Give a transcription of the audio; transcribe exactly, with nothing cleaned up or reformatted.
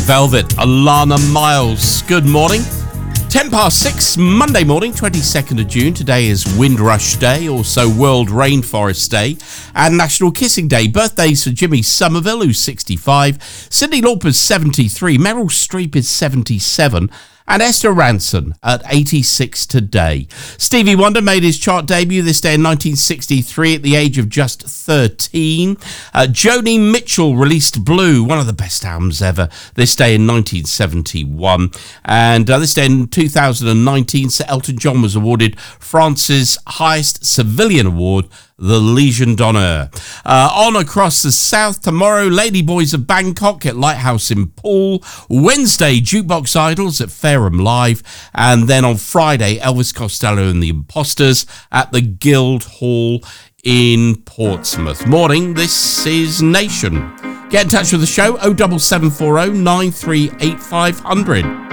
Velvet, Alana Miles. Good morning. ten past six, Monday morning, twenty-second of June. Today is Windrush Day, also World Rainforest Day, and National Kissing Day. Birthdays for Jimmy Somerville, who's sixty-five, Cyndi Lauper's seventy-three, Meryl Streep is seventy-seven, and Esther Ranson at eighty-six today. Stevie Wonder made his chart debut this day in nineteen sixty-three at the age of just thirteen. Uh, Joni Mitchell released Blue, one of the best albums ever, this day in nineteen seventy-one. And uh, this day in two thousand nineteen, Sir Elton John was awarded France's highest civilian award, the Legion d'Honneur. Uh, on across the south tomorrow, Ladyboys of Bangkok at Lighthouse in Poole. Wednesday, Jukebox Idols at Fareham Live. And then on Friday, Elvis Costello and the Imposters at the Guildhall in Portsmouth. Morning, this is Nation. Get in touch with the show, oh seven seven four oh nine three eight five hundred.